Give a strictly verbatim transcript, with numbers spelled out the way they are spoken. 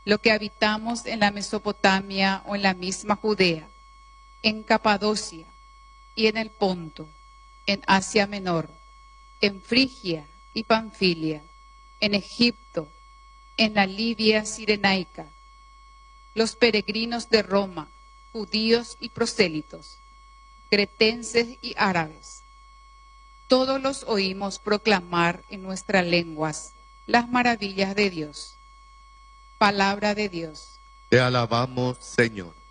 lo que habitamos en la Mesopotamia o en la misma Judea, en Capadocia y en el Ponto, en Asia Menor, en Frigia y Panfilia, en Egipto, en la Libia Cirenaica, los peregrinos de Roma, judíos y prosélitos, cretenses y árabes. Todos los oímos proclamar en nuestras lenguas las maravillas de Dios. Palabra de Dios. Te alabamos, Señor.